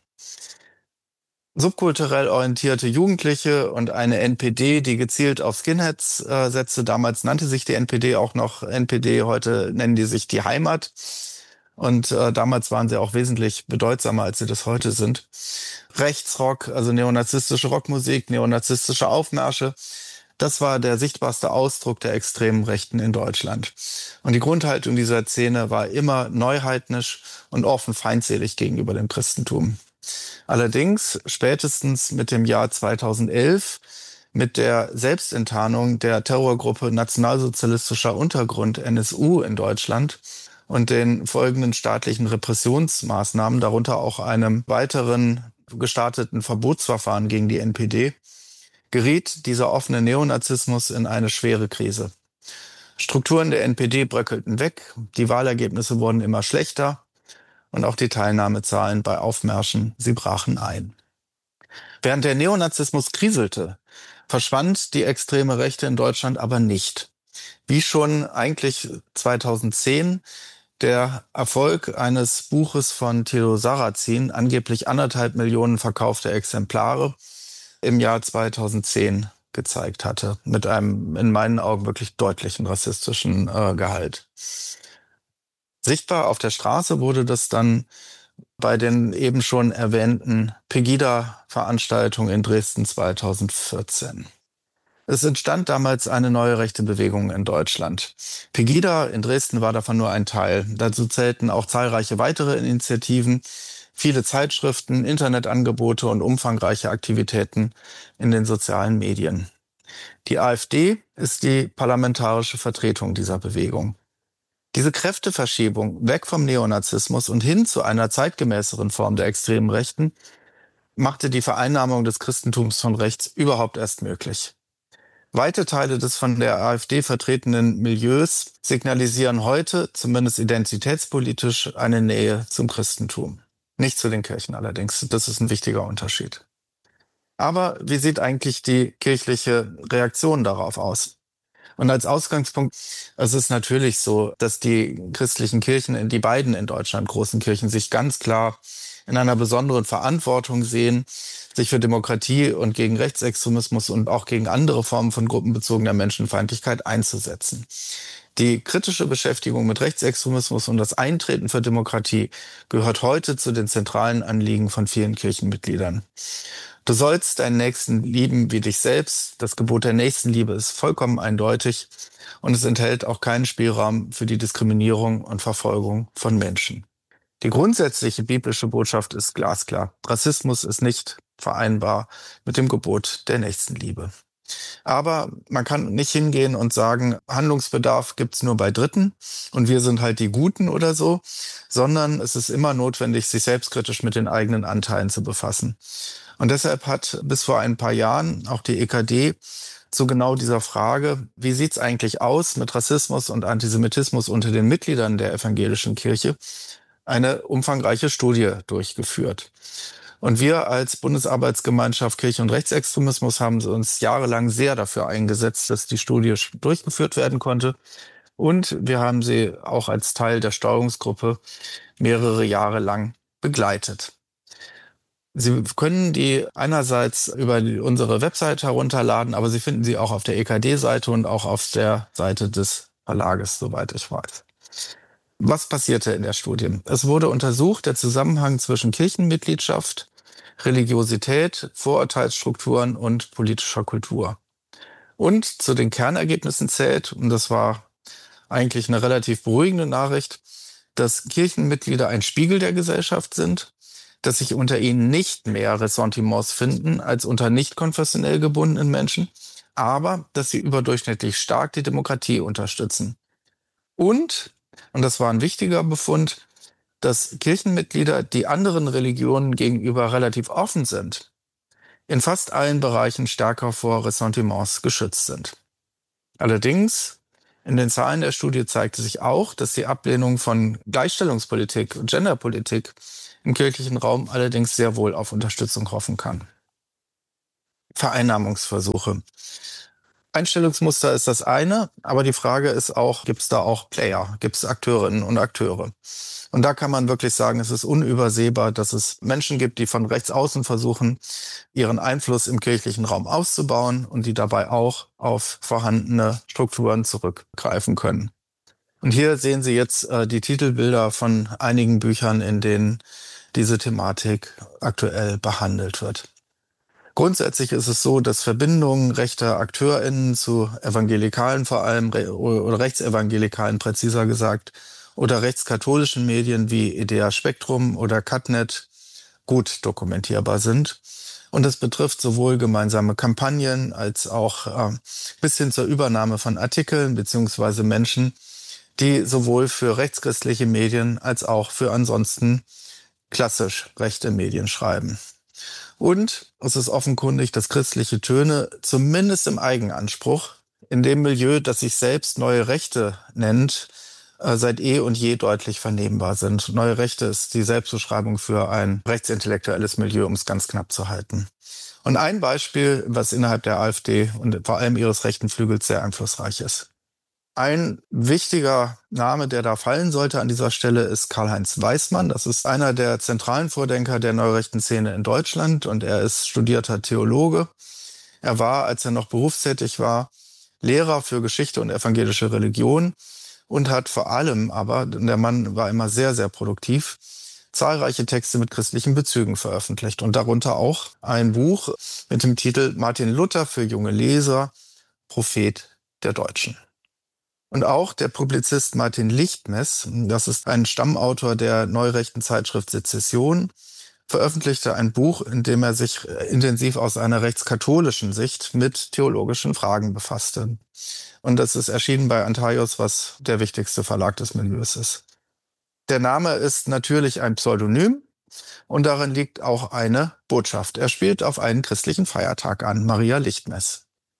Subkulturell orientierte Jugendliche und eine NPD, die gezielt auf Skinheads setzte. Damals nannte sich die NPD auch noch NPD, heute nennen die sich die Heimat. Und damals waren sie auch wesentlich bedeutsamer, als sie das heute sind. Rechtsrock, also neonazistische Rockmusik, neonazistische Aufmärsche, das war der sichtbarste Ausdruck der extremen Rechten in Deutschland. Und die Grundhaltung dieser Szene war immer neuheidnisch und offen feindselig gegenüber dem Christentum. Allerdings spätestens mit dem Jahr 2011, mit der Selbstenttarnung der Terrorgruppe Nationalsozialistischer Untergrund NSU in Deutschland und den folgenden staatlichen Repressionsmaßnahmen, darunter auch einem weiteren gestarteten Verbotsverfahren gegen die NPD, geriet dieser offene Neonazismus in eine schwere Krise. Strukturen der NPD bröckelten weg, die Wahlergebnisse wurden immer schlechter und auch die Teilnahmezahlen bei Aufmärschen, sie brachen ein. Während der Neonazismus kriselte, verschwand die extreme Rechte in Deutschland aber nicht. Wie schon eigentlich 2010 der Erfolg eines Buches von Thilo Sarrazin, angeblich 1,5 Millionen verkaufte Exemplare, im Jahr 2010 gezeigt hatte, mit einem in meinen Augen wirklich deutlichen rassistischen Gehalt. Sichtbar auf der Straße wurde das dann bei den eben schon erwähnten Pegida-Veranstaltungen in Dresden 2014. Es entstand damals eine neue rechte Bewegung in Deutschland. Pegida in Dresden war davon nur ein Teil. Dazu zählten auch zahlreiche weitere Initiativen, viele Zeitschriften, Internetangebote und umfangreiche Aktivitäten in den sozialen Medien. Die AfD ist die parlamentarische Vertretung dieser Bewegung. Diese Kräfteverschiebung weg vom Neonazismus und hin zu einer zeitgemäßeren Form der extremen Rechten machte die Vereinnahmung des Christentums von rechts überhaupt erst möglich. Weite Teile des von der AfD vertretenen Milieus signalisieren heute, zumindest identitätspolitisch, eine Nähe zum Christentum. Nicht zu den Kirchen allerdings. Das ist ein wichtiger Unterschied. Aber wie sieht eigentlich die kirchliche Reaktion darauf aus? Und als Ausgangspunkt, es ist natürlich so, dass die christlichen Kirchen, die beiden in Deutschland großen Kirchen, sich ganz klar in einer besonderen Verantwortung sehen, sich für Demokratie und gegen Rechtsextremismus und auch gegen andere Formen von gruppenbezogener Menschenfeindlichkeit einzusetzen. Die kritische Beschäftigung mit Rechtsextremismus und das Eintreten für Demokratie gehört heute zu den zentralen Anliegen von vielen Kirchenmitgliedern. Du sollst deinen Nächsten lieben wie dich selbst. Das Gebot der Nächstenliebe ist vollkommen eindeutig und es enthält auch keinen Spielraum für die Diskriminierung und Verfolgung von Menschen. Die grundsätzliche biblische Botschaft ist glasklar. Rassismus ist nicht vereinbar mit dem Gebot der Nächstenliebe. Aber man kann nicht hingehen und sagen, Handlungsbedarf gibt's nur bei Dritten und wir sind halt die Guten oder so, sondern es ist immer notwendig, sich selbstkritisch mit den eigenen Anteilen zu befassen. Und deshalb hat bis vor ein paar Jahren auch die EKD zu genau dieser Frage, wie sieht's eigentlich aus mit Rassismus und Antisemitismus unter den Mitgliedern der evangelischen Kirche, eine umfangreiche Studie durchgeführt. Und wir als Bundesarbeitsgemeinschaft Kirche und Rechtsextremismus haben uns jahrelang sehr dafür eingesetzt, dass die Studie durchgeführt werden konnte. Und wir haben sie auch als Teil der Steuerungsgruppe mehrere Jahre lang begleitet. Sie können die einerseits über unsere Website herunterladen, aber Sie finden sie auch auf der EKD-Seite und auch auf der Seite des Verlages, soweit ich weiß. Was passierte in der Studie? Es wurde untersucht der Zusammenhang zwischen Kirchenmitgliedschaft, Religiosität, Vorurteilsstrukturen und politischer Kultur. Und zu den Kernergebnissen zählt, und das war eigentlich eine relativ beruhigende Nachricht, dass Kirchenmitglieder ein Spiegel der Gesellschaft sind, dass sich unter ihnen nicht mehr Ressentiments finden als unter nicht konfessionell gebundenen Menschen, aber dass sie überdurchschnittlich stark die Demokratie unterstützen. Und das war ein wichtiger Befund, dass Kirchenmitglieder, die anderen Religionen gegenüber relativ offen sind, in fast allen Bereichen stärker vor Ressentiments geschützt sind. Allerdings, in den Zahlen der Studie zeigte sich auch, dass die Ablehnung von Gleichstellungspolitik und Genderpolitik im kirchlichen Raum allerdings sehr wohl auf Unterstützung hoffen kann. Vereinnahmungsversuche. Einstellungsmuster ist das eine, aber die Frage ist auch, gibt es da auch Player, gibt es Akteurinnen und Akteure? Und da kann man wirklich sagen, es ist unübersehbar, dass es Menschen gibt, die von rechts außen versuchen, ihren Einfluss im kirchlichen Raum auszubauen und die dabei auch auf vorhandene Strukturen zurückgreifen können. Und hier sehen Sie jetzt die Titelbilder von einigen Büchern, in denen diese Thematik aktuell behandelt wird. Grundsätzlich ist es so, dass Verbindungen rechter AkteurInnen zu Evangelikalen vor allem oder Rechtsevangelikalen präziser gesagt oder rechtskatholischen Medien wie Idea Spektrum oder Catnet gut dokumentierbar sind. Und das betrifft sowohl gemeinsame Kampagnen als auch bis hin zur Übernahme von Artikeln beziehungsweise Menschen, die sowohl für rechtschristliche Medien als auch für ansonsten klassisch rechte Medien schreiben. Und es ist offenkundig, dass christliche Töne zumindest im Eigenanspruch in dem Milieu, das sich selbst Neue Rechte nennt, seit eh und je deutlich vernehmbar sind. Neue Rechte ist die Selbstbeschreibung für ein rechtsintellektuelles Milieu, um es ganz knapp zu halten. Und ein Beispiel, was innerhalb der AfD und vor allem ihres rechten Flügels sehr einflussreich ist. Ein wichtiger Name, der da fallen sollte an dieser Stelle, ist Karl-Heinz Weismann. Das ist einer der zentralen Vordenker der neurechten Szene in Deutschland und er ist studierter Theologe. Er war, als er noch berufstätig war, Lehrer für Geschichte und evangelische Religion und hat vor allem aber, der Mann war immer sehr, sehr produktiv, zahlreiche Texte mit christlichen Bezügen veröffentlicht und darunter auch ein Buch mit dem Titel Martin Luther für junge Leser, Prophet der Deutschen. Und auch der Publizist Martin Lichtmess, das ist ein Stammautor der neurechten Zeitschrift Sezession, veröffentlichte ein Buch, in dem er sich intensiv aus einer rechtskatholischen Sicht mit theologischen Fragen befasste. Und das ist erschienen bei Antaios, was der wichtigste Verlag des Milieus ist. Der Name ist natürlich ein Pseudonym und darin liegt auch eine Botschaft. Er spielt auf einen christlichen Feiertag an, Maria Lichtmess.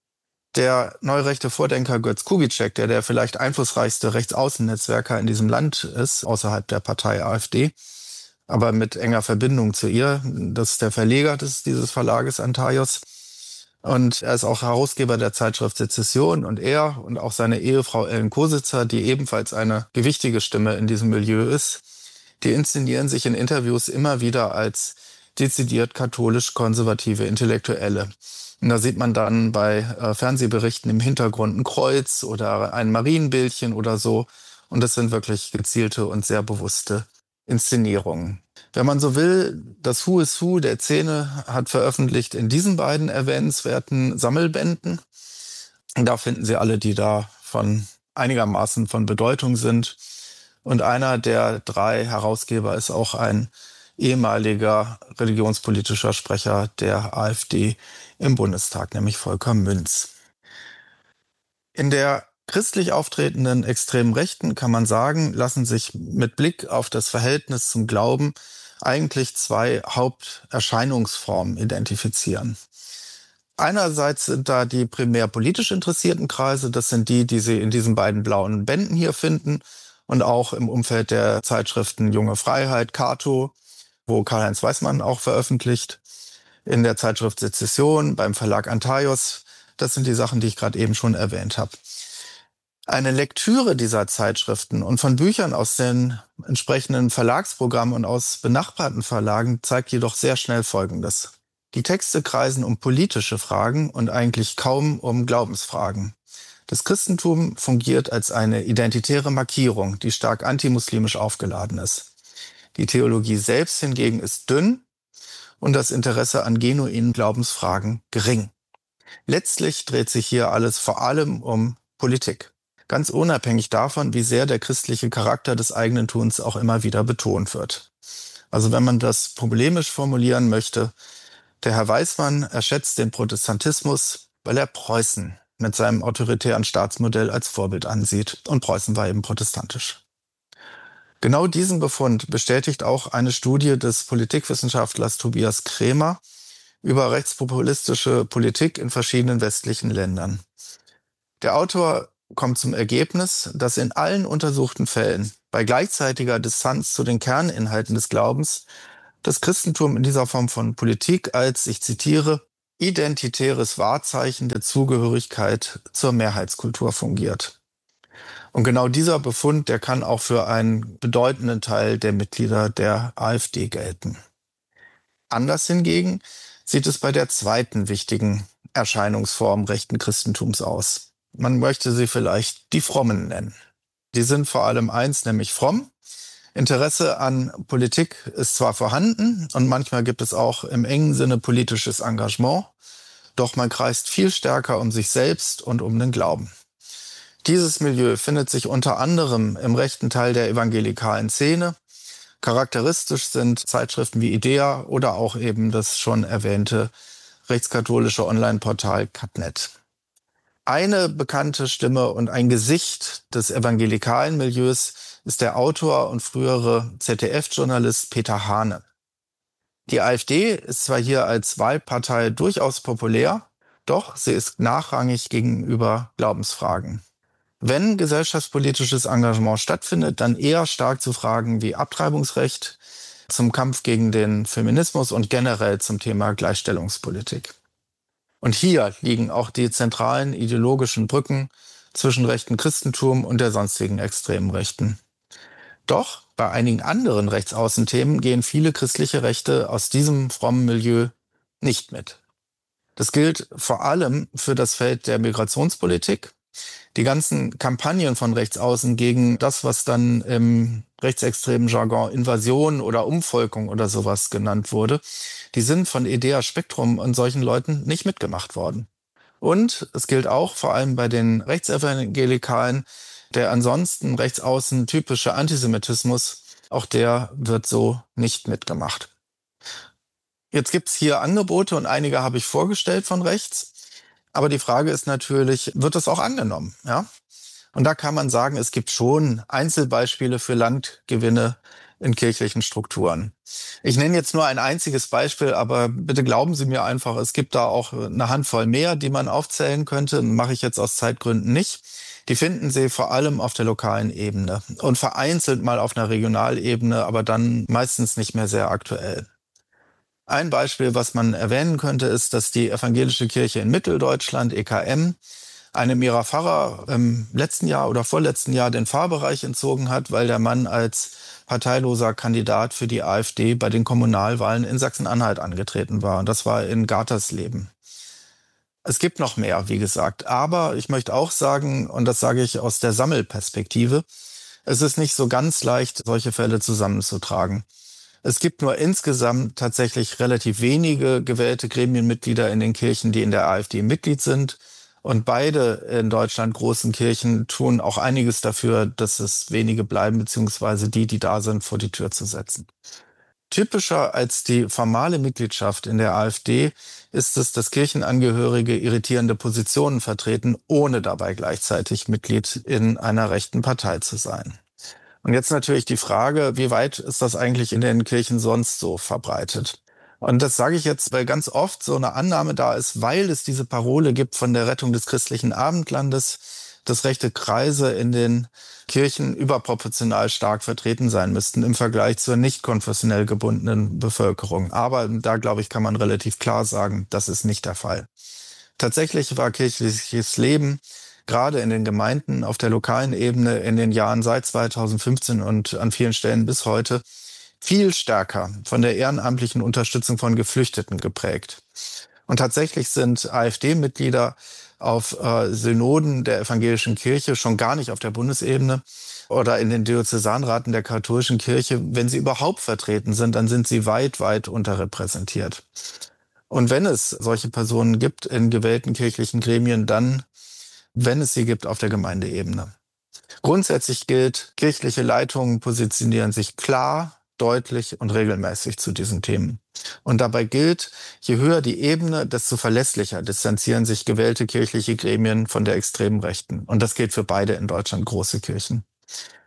Der neurechte Vordenker Götz Kubitschek, der vielleicht einflussreichste Rechtsaußennetzwerker in diesem Land ist, außerhalb der Partei AfD, aber mit enger Verbindung zu ihr, das ist der Verleger dieses Verlages Antaios. Und er ist auch Herausgeber der Zeitschrift Sezession und er und auch seine Ehefrau Ellen Kositzer, die ebenfalls eine gewichtige Stimme in diesem Milieu ist, die inszenieren sich in Interviews immer wieder als dezidiert katholisch-konservative Intellektuelle. Und da sieht man dann bei Fernsehberichten im Hintergrund ein Kreuz oder ein Marienbildchen oder so. Und das sind wirklich gezielte und sehr bewusste Inszenierungen. Wenn man so will, das Who is Who der Szene hat veröffentlicht in diesen beiden erwähnenswerten Sammelbänden. Da finden Sie alle, die da einigermaßen von Bedeutung sind. Und einer der drei Herausgeber ist auch ein ehemaliger religionspolitischer Sprecher der AfD im Bundestag, nämlich Volker Münz. In der christlich auftretenden extremen Rechten, kann man sagen, lassen sich mit Blick auf das Verhältnis zum Glauben eigentlich zwei Haupterscheinungsformen identifizieren. Einerseits sind da die primär politisch interessierten Kreise, das sind die Sie in diesen beiden blauen Bänden hier finden und auch im Umfeld der Zeitschriften Junge Freiheit, Cato, wo Karl-Heinz Weismann auch veröffentlicht, in der Zeitschrift Sezession, beim Verlag Antaios. Das sind die Sachen, die ich gerade eben schon erwähnt habe. Eine Lektüre dieser Zeitschriften und von Büchern aus den entsprechenden Verlagsprogrammen und aus benachbarten Verlagen zeigt jedoch sehr schnell Folgendes. Die Texte kreisen um politische Fragen und eigentlich kaum um Glaubensfragen. Das Christentum fungiert als eine identitäre Markierung, die stark antimuslimisch aufgeladen ist. Die Theologie selbst hingegen ist dünn und das Interesse an genuinen Glaubensfragen gering. Letztlich dreht sich hier alles vor allem um Politik. Ganz unabhängig davon, wie sehr der christliche Charakter des eigenen Tuns auch immer wieder betont wird. Also wenn man das polemisch formulieren möchte, der Herr Weismann erschätzt den Protestantismus, weil er Preußen mit seinem autoritären Staatsmodell als Vorbild ansieht. Und Preußen war eben protestantisch. Genau diesen Befund bestätigt auch eine Studie des Politikwissenschaftlers Tobias Krämer über rechtspopulistische Politik in verschiedenen westlichen Ländern. Der Autor kommt zum Ergebnis, dass in allen untersuchten Fällen bei gleichzeitiger Distanz zu den Kerninhalten des Glaubens das Christentum in dieser Form von Politik als, ich zitiere, identitäres Wahrzeichen der Zugehörigkeit zur Mehrheitskultur fungiert. Und genau dieser Befund, der kann auch für einen bedeutenden Teil der Mitglieder der AfD gelten. Anders hingegen sieht es bei der zweiten wichtigen Erscheinungsform rechten Christentums aus. Man möchte sie vielleicht die Frommen nennen. Die sind vor allem eins, nämlich fromm. Interesse an Politik ist zwar vorhanden und manchmal gibt es auch im engen Sinne politisches Engagement, doch man kreist viel stärker um sich selbst und um den Glauben. Dieses Milieu findet sich unter anderem im rechten Teil der evangelikalen Szene. Charakteristisch sind Zeitschriften wie IDEA oder auch eben das schon erwähnte rechtskatholische Online-Portal Catnet. Eine bekannte Stimme und ein Gesicht des evangelikalen Milieus ist der Autor und frühere ZDF-Journalist Peter Hane. Die AfD ist zwar hier als Wahlpartei durchaus populär, doch sie ist nachrangig gegenüber Glaubensfragen. Wenn gesellschaftspolitisches Engagement stattfindet, dann eher stark zu Fragen wie Abtreibungsrecht, zum Kampf gegen den Feminismus und generell zum Thema Gleichstellungspolitik. Und hier liegen auch die zentralen ideologischen Brücken zwischen rechten Christentum und der sonstigen extremen Rechten. Doch bei einigen anderen Rechtsaußenthemen gehen viele christliche Rechte aus diesem frommen Milieu nicht mit. Das gilt vor allem für das Feld der Migrationspolitik. Die ganzen Kampagnen von Rechtsaußen gegen das, was dann im rechtsextremen Jargon Invasion oder Umvolkung oder sowas genannt wurde, die sind von Idea Spektrum und solchen Leuten nicht mitgemacht worden. Und es gilt auch vor allem bei den Rechtsevangelikalen, der ansonsten rechtsaußen typische Antisemitismus, auch der wird so nicht mitgemacht. Jetzt gibt's hier Angebote und einige habe ich vorgestellt von rechts. Aber die Frage ist natürlich, wird das auch angenommen? Ja? Und da kann man sagen, es gibt schon Einzelbeispiele für Landgewinne in kirchlichen Strukturen. Ich nenne jetzt nur ein einziges Beispiel, aber bitte glauben Sie mir einfach, es gibt da auch eine Handvoll mehr, die man aufzählen könnte. Mache ich jetzt aus Zeitgründen nicht. Die finden Sie vor allem auf der lokalen Ebene und vereinzelt mal auf einer Regionalebene, aber dann meistens nicht mehr sehr aktuell. Ein Beispiel, was man erwähnen könnte, ist, dass die evangelische Kirche in Mitteldeutschland, EKM, einem ihrer Pfarrer im letzten Jahr oder vorletzten Jahr den Pfarrbereich entzogen hat, weil der Mann als parteiloser Kandidat für die AfD bei den Kommunalwahlen in Sachsen-Anhalt angetreten war. Und das war in Gatersleben. Es gibt noch mehr, wie gesagt. Aber ich möchte auch sagen, und das sage ich aus der Sammelperspektive, es ist nicht so ganz leicht, solche Fälle zusammenzutragen. Es gibt nur insgesamt tatsächlich relativ wenige gewählte Gremienmitglieder in den Kirchen, die in der AfD Mitglied sind. Und beide in Deutschland großen Kirchen tun auch einiges dafür, dass es wenige bleiben, beziehungsweise die da sind, vor die Tür zu setzen. Typischer als die formale Mitgliedschaft in der AfD ist es, dass Kirchenangehörige irritierende Positionen vertreten, ohne dabei gleichzeitig Mitglied in einer rechten Partei zu sein. Und jetzt natürlich die Frage, wie weit ist das eigentlich in den Kirchen sonst so verbreitet? Und das sage ich jetzt, weil ganz oft so eine Annahme da ist, weil es diese Parole gibt von der Rettung des christlichen Abendlandes, dass rechte Kreise in den Kirchen überproportional stark vertreten sein müssten im Vergleich zur nicht konfessionell gebundenen Bevölkerung. Aber da, glaube ich, kann man relativ klar sagen, das ist nicht der Fall. Tatsächlich war kirchliches Leben gerade in den Gemeinden auf der lokalen Ebene in den Jahren seit 2015 und an vielen Stellen bis heute viel stärker von der ehrenamtlichen Unterstützung von Geflüchteten geprägt. Und tatsächlich sind AfD-Mitglieder auf Synoden der evangelischen Kirche, schon gar nicht auf der Bundesebene oder in den Diözesanraten der katholischen Kirche, wenn sie überhaupt vertreten sind, dann sind sie weit, weit unterrepräsentiert. Und wenn es solche Personen gibt in gewählten kirchlichen Gremien, dann, wenn es sie gibt, auf der Gemeindeebene. Grundsätzlich gilt, kirchliche Leitungen positionieren sich klar, deutlich und regelmäßig zu diesen Themen. Und dabei gilt, je höher die Ebene, desto verlässlicher distanzieren sich gewählte kirchliche Gremien von der extremen Rechten. Und das gilt für beide in Deutschland große Kirchen.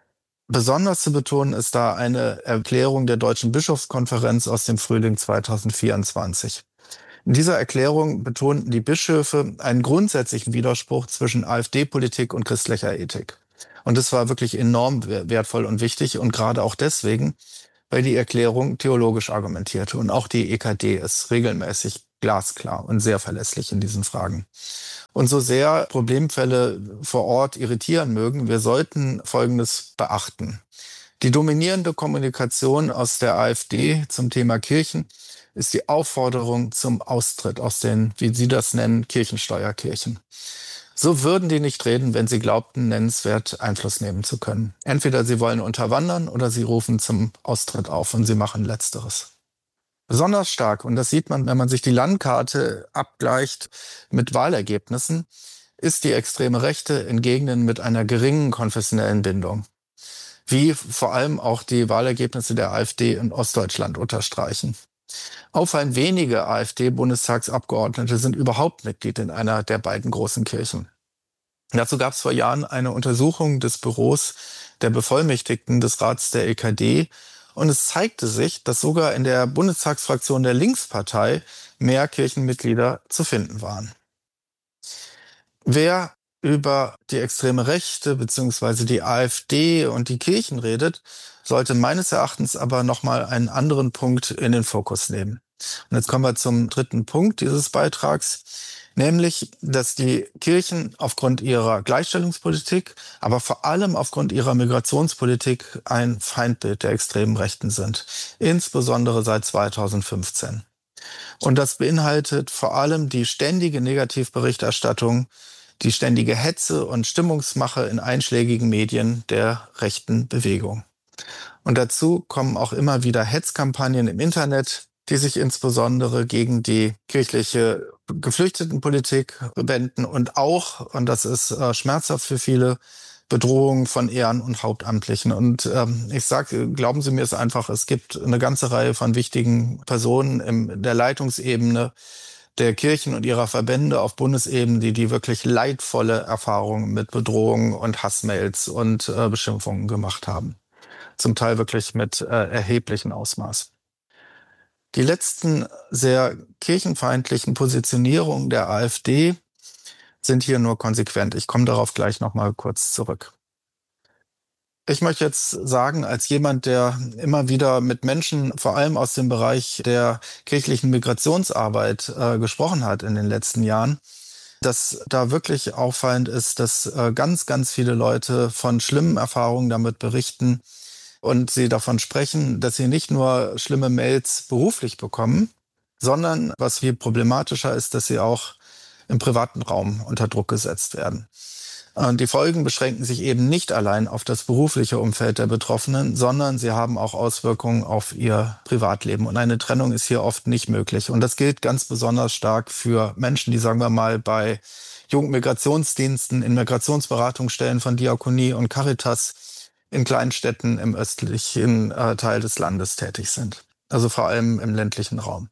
Besonders zu betonen ist da eine Erklärung der Deutschen Bischofskonferenz aus dem Frühling 2024. In dieser Erklärung betonten die Bischöfe einen grundsätzlichen Widerspruch zwischen AfD-Politik und christlicher Ethik. Und das war wirklich enorm wertvoll und wichtig und gerade auch deswegen, weil die Erklärung theologisch argumentierte und auch die EKD ist regelmäßig glasklar und sehr verlässlich in diesen Fragen. Und so sehr Problemfälle vor Ort irritieren mögen, wir sollten Folgendes beachten. Die dominierende Kommunikation aus der AfD zum Thema Kirchen ist die Aufforderung zum Austritt aus den, wie Sie das nennen, Kirchensteuerkirchen. So würden die nicht reden, wenn sie glaubten, nennenswert Einfluss nehmen zu können. Entweder sie wollen unterwandern oder sie rufen zum Austritt auf und sie machen Letzteres. Besonders stark, und das sieht man, wenn man sich die Landkarte abgleicht mit Wahlergebnissen, ist die extreme Rechte in Gegenden mit einer geringen konfessionellen Bindung, wie vor allem auch die Wahlergebnisse der AfD in Ostdeutschland unterstreichen. Auffallend wenige AfD-Bundestagsabgeordnete sind überhaupt Mitglied in einer der beiden großen Kirchen. Dazu gab es vor Jahren eine Untersuchung des Büros der Bevollmächtigten des Rats der EKD und es zeigte sich, dass sogar in der Bundestagsfraktion der Linkspartei mehr Kirchenmitglieder zu finden waren. Wer über die extreme Rechte bzw. die AfD und die Kirchen redet, sollte meines Erachtens aber nochmal einen anderen Punkt in den Fokus nehmen. Und jetzt kommen wir zum dritten Punkt dieses Beitrags, nämlich, dass die Kirchen aufgrund ihrer Gleichstellungspolitik, aber vor allem aufgrund ihrer Migrationspolitik ein Feindbild der extremen Rechten sind, insbesondere seit 2015. Und das beinhaltet vor allem die ständige Negativberichterstattung, die ständige Hetze und Stimmungsmache in einschlägigen Medien der rechten Bewegung. Und dazu kommen auch immer wieder Hetzkampagnen im Internet, die sich insbesondere gegen die kirchliche Geflüchtetenpolitik wenden und auch, und das ist schmerzhaft für viele, Bedrohungen von Ehren- und Hauptamtlichen. Und ich sage, glauben Sie mir es einfach, es gibt eine ganze Reihe von wichtigen Personen in der Leitungsebene der Kirchen und ihrer Verbände auf Bundesebene, die wirklich leidvolle Erfahrungen mit Bedrohungen und Hassmails und Beschimpfungen gemacht haben. Zum Teil wirklich mit erheblichem Ausmaß. Die letzten sehr kirchenfeindlichen Positionierungen der AfD sind hier nur konsequent. Ich komme darauf gleich nochmal kurz zurück. Ich möchte jetzt sagen, als jemand, der immer wieder mit Menschen, vor allem aus dem Bereich der kirchlichen Migrationsarbeit, gesprochen hat in den letzten Jahren, dass da wirklich auffallend ist, dass ganz, ganz viele Leute von schlimmen Erfahrungen damit berichten und sie davon sprechen, dass sie nicht nur schlimme Mails beruflich bekommen, sondern was viel problematischer ist, dass sie auch im privaten Raum unter Druck gesetzt werden. Und die Folgen beschränken sich eben nicht allein auf das berufliche Umfeld der Betroffenen, sondern sie haben auch Auswirkungen auf ihr Privatleben. Und eine Trennung ist hier oft nicht möglich. Und das gilt ganz besonders stark für Menschen, die, sagen wir mal, bei Jugendmigrationsdiensten, in Migrationsberatungsstellen von Diakonie und Caritas in Kleinstädten im östlichen Teil des Landes tätig sind. Also vor allem im ländlichen Raum.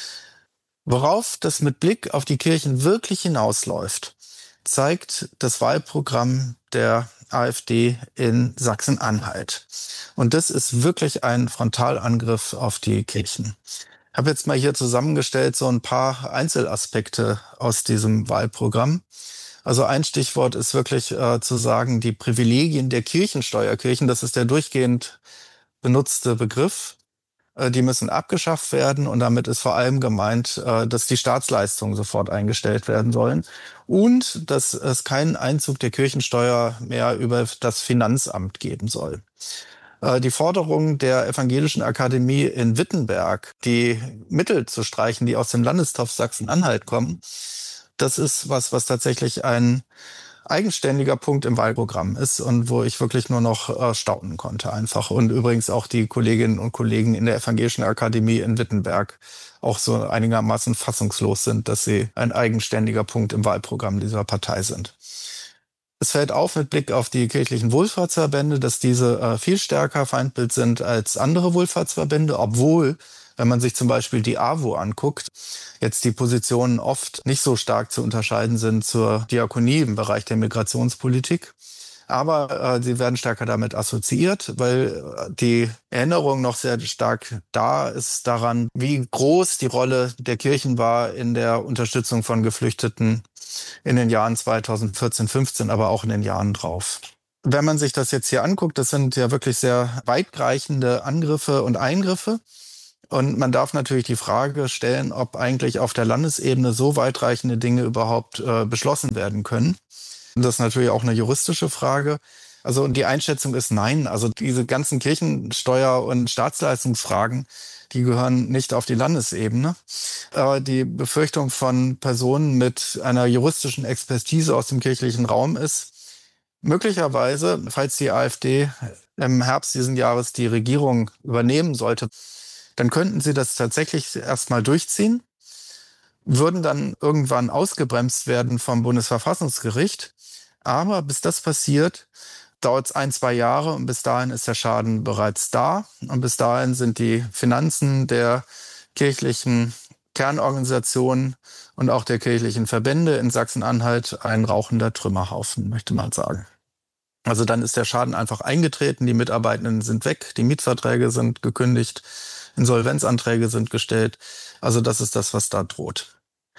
Worauf das mit Blick auf die Kirchen wirklich hinausläuft, zeigt das Wahlprogramm der AfD in Sachsen-Anhalt. Und das ist wirklich ein Frontalangriff auf die Kirchen. Ich habe jetzt mal hier zusammengestellt so ein paar Einzelaspekte aus diesem Wahlprogramm. Also ein Stichwort ist wirklich zu sagen, die Privilegien der Kirchensteuerkirchen, das ist der durchgehend benutzte Begriff. Die müssen abgeschafft werden und damit ist vor allem gemeint, dass die Staatsleistungen sofort eingestellt werden sollen und dass es keinen Einzug der Kirchensteuer mehr über das Finanzamt geben soll. Die Forderung der Evangelischen Akademie in Wittenberg, die Mittel zu streichen, die aus dem Landestopf Sachsen-Anhalt kommen, das ist was tatsächlich ein eigenständiger Punkt im Wahlprogramm ist und wo ich wirklich nur noch staunen konnte einfach. Und übrigens auch die Kolleginnen und Kollegen in der Evangelischen Akademie in Wittenberg auch so einigermaßen fassungslos sind, dass sie ein eigenständiger Punkt im Wahlprogramm dieser Partei sind. Es fällt auf mit Blick auf die kirchlichen Wohlfahrtsverbände, dass diese viel stärker Feindbild sind als andere Wohlfahrtsverbände, obwohl, wenn man sich zum Beispiel die AWO anguckt, jetzt die Positionen oft nicht so stark zu unterscheiden sind zur Diakonie im Bereich der Migrationspolitik. Aber sie werden stärker damit assoziiert, weil die Erinnerung noch sehr stark da ist daran, wie groß die Rolle der Kirchen war in der Unterstützung von Geflüchteten in den Jahren 2014, 15, aber auch in den Jahren drauf. Wenn man sich das jetzt hier anguckt, das sind ja wirklich sehr weitreichende Angriffe und Eingriffe. Und man darf natürlich die Frage stellen, ob eigentlich auf der Landesebene so weitreichende Dinge überhaupt beschlossen werden können. Das ist natürlich auch eine juristische Frage. Also die Einschätzung ist nein. Also diese ganzen Kirchensteuer- und Staatsleistungsfragen, die gehören nicht auf die Landesebene. Aber die Befürchtung von Personen mit einer juristischen Expertise aus dem kirchlichen Raum ist, möglicherweise, falls die AfD im Herbst diesen Jahres die Regierung übernehmen sollte, dann könnten sie das tatsächlich erstmal durchziehen, würden dann irgendwann ausgebremst werden vom Bundesverfassungsgericht. Aber bis das passiert, dauert es 1-2 Jahre und bis dahin ist der Schaden bereits da. Und bis dahin sind die Finanzen der kirchlichen Kernorganisationen und auch der kirchlichen Verbände in Sachsen-Anhalt ein rauchender Trümmerhaufen, möchte man sagen. Also dann ist der Schaden einfach eingetreten, die Mitarbeitenden sind weg, die Mietverträge sind gekündigt, Insolvenzanträge sind gestellt. Also das ist das, was da droht.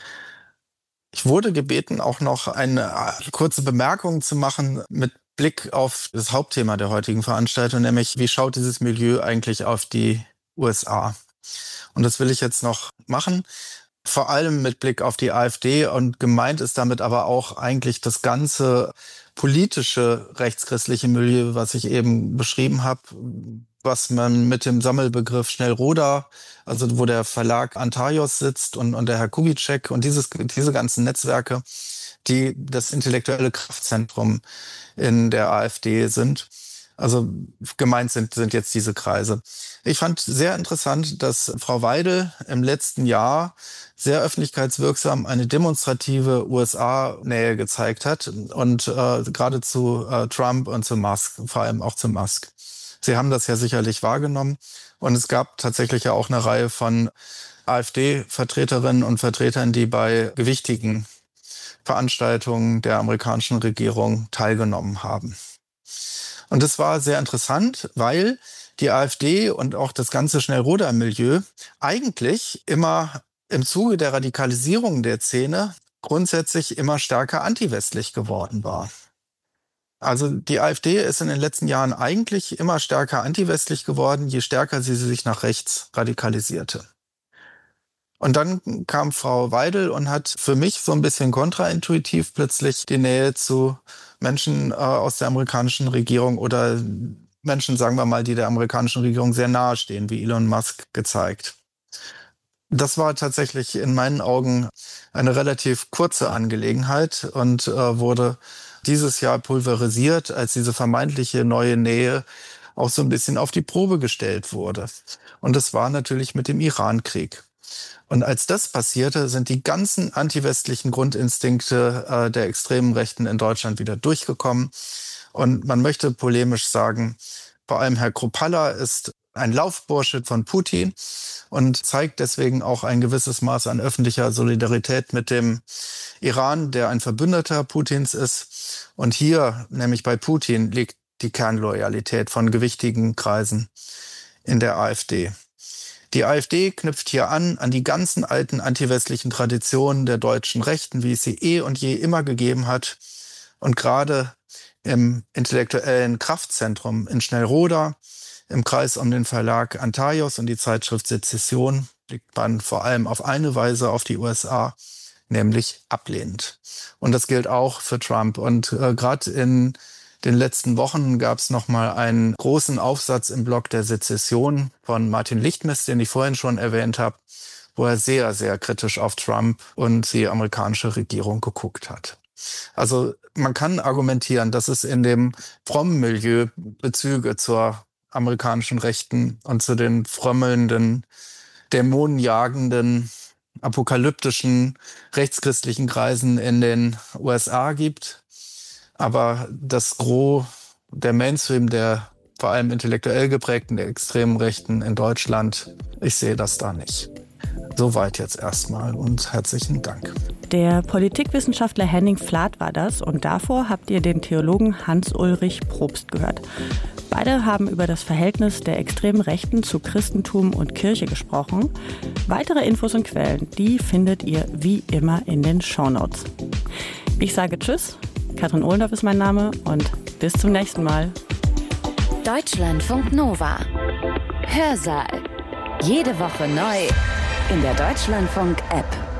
Ich wurde gebeten, auch noch eine kurze Bemerkung zu machen mit Blick auf das Hauptthema der heutigen Veranstaltung, nämlich wie schaut dieses Milieu eigentlich auf die USA? Und das will ich jetzt noch machen, vor allem mit Blick auf die AfD, und gemeint ist damit aber auch eigentlich das ganze politische rechtschristliche Milieu, was ich eben beschrieben habe, was man mit dem Sammelbegriff Schnellroda, also wo der Verlag Antaios sitzt und der Herr Kubitschek und diese ganzen Netzwerke, die das intellektuelle Kraftzentrum in der AfD sind. Also gemeint sind jetzt diese Kreise. Ich fand sehr interessant, dass Frau Weidel im letzten Jahr sehr öffentlichkeitswirksam eine demonstrative USA-Nähe gezeigt hat und gerade zu Trump und zu Musk, vor allem auch zu Musk. Sie haben das ja sicherlich wahrgenommen und es gab tatsächlich ja auch eine Reihe von AfD-Vertreterinnen und Vertretern, die bei gewichtigen Veranstaltungen der amerikanischen Regierung teilgenommen haben. Und das war sehr interessant, weil die AfD und auch das ganze Schnellroda-Milieu eigentlich immer im Zuge der Radikalisierung der Szene grundsätzlich immer stärker antiwestlich geworden war. Also die AfD ist in den letzten Jahren eigentlich immer stärker antiwestlich geworden, je stärker sie sich nach rechts radikalisierte. Und dann kam Frau Weidel und hat für mich so ein bisschen kontraintuitiv plötzlich die Nähe zu Menschen aus der amerikanischen Regierung oder Menschen, sagen wir mal, die der amerikanischen Regierung sehr nahe stehen, wie Elon Musk, gezeigt. Das war tatsächlich in meinen Augen eine relativ kurze Angelegenheit und wurde dieses Jahr pulverisiert, als diese vermeintliche neue Nähe auch so ein bisschen auf die Probe gestellt wurde. Und das war natürlich mit dem Iran-Krieg. Und als das passierte, sind die ganzen antiwestlichen Grundinstinkte der extremen Rechten in Deutschland wieder durchgekommen. Und man möchte polemisch sagen, vor allem Herr Kruppalla ist ein Laufbursche von Putin und zeigt deswegen auch ein gewisses Maß an öffentlicher Solidarität mit dem Iran, der ein Verbündeter Putins ist. Und hier, nämlich bei Putin, liegt die Kernloyalität von gewichtigen Kreisen in der AfD. Die AfD knüpft hier an die ganzen alten antiwestlichen Traditionen der deutschen Rechten, wie es sie eh und je immer gegeben hat. Und gerade im intellektuellen Kraftzentrum in Schnellroda, im Kreis um den Verlag Antaios und die Zeitschrift Sezession, blickt man vor allem auf eine Weise auf die USA, nämlich ablehnend. Und das gilt auch für Trump. Und gerade in den letzten Wochen gab es nochmal einen großen Aufsatz im Blog der Sezession von Martin Lichtmess, den ich vorhin schon erwähnt habe, wo er sehr, sehr kritisch auf Trump und die amerikanische Regierung geguckt hat. Also man kann argumentieren, dass es in dem frommen Milieu Bezüge zur amerikanischen Rechten und zu den frömmelnden, dämonenjagenden, apokalyptischen, rechtschristlichen Kreisen in den USA gibt. Aber das Gros, der Mainstream, der vor allem intellektuell geprägten, der extremen Rechten in Deutschland, ich sehe das da nicht. Soweit jetzt erstmal und herzlichen Dank. Der Politikwissenschaftler Henning Flath war das und davor habt ihr den Theologen Hans-Ulrich Probst gehört. Beide haben über das Verhältnis der extremen Rechten zu Christentum und Kirche gesprochen. Weitere Infos und Quellen, die findet ihr wie immer in den Shownotes. Ich sage Tschüss, Katrin Ohlendorf ist mein Name und bis zum nächsten Mal. Deutschlandfunk Nova. Hörsaal. Jede Woche neu in der Deutschlandfunk-App.